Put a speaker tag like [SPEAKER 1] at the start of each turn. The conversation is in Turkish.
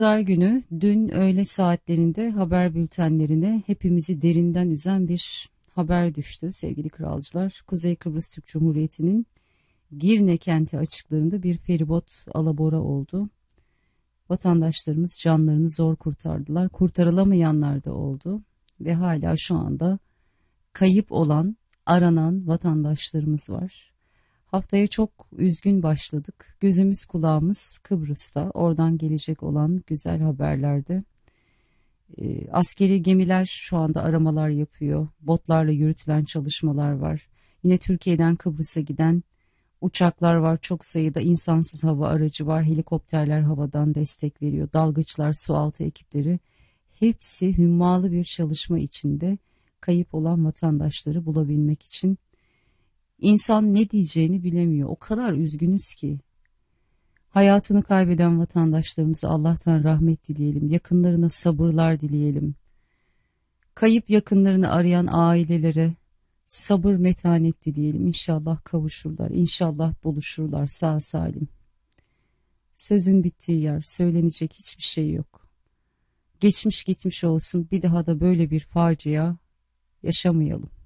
[SPEAKER 1] Pazar günü dün öğle saatlerinde haber bültenlerine hepimizi derinden üzen bir haber düştü sevgili kralcılar. Kuzey Kıbrıs Türk Cumhuriyeti'nin Girne kenti açıklarında bir feribot alabora oldu. Vatandaşlarımız canlarını zor kurtardılar. Kurtarılamayanlar da oldu ve hala şu anda kayıp olan, aranan vatandaşlarımız var. Haftaya çok üzgün başladık. Gözümüz kulağımız Kıbrıs'ta. Oradan gelecek olan güzel haberlerde. Askeri gemiler şu anda aramalar yapıyor. Botlarla yürütülen çalışmalar var. Yine Türkiye'den Kıbrıs'a giden uçaklar var. Çok sayıda insansız hava aracı var. Helikopterler havadan destek veriyor. Dalgıçlar, sualtı ekipleri. Hepsi hummalı bir çalışma içinde kayıp olan vatandaşları bulabilmek için. İnsan ne diyeceğini bilemiyor. O kadar üzgünüz ki. Hayatını kaybeden vatandaşlarımıza Allah'tan rahmet dileyelim. Yakınlarına sabırlar dileyelim. Kayıp yakınlarını arayan ailelere sabır metanet dileyelim. İnşallah kavuşurlar. İnşallah buluşurlar sağ salim. Sözün bittiği yer. Söylenecek hiçbir şey yok. Geçmiş gitmiş olsun. Bir daha da böyle bir facia yaşamayalım.